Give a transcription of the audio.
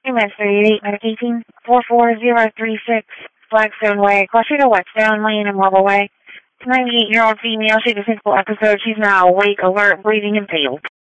Master 88 Medicating 44036 Flagstone Way, Cluster Whetstone Lane and Marble Way. 98-year-old female. She had a physical episode. She's now awake, alert, breathing, and pale.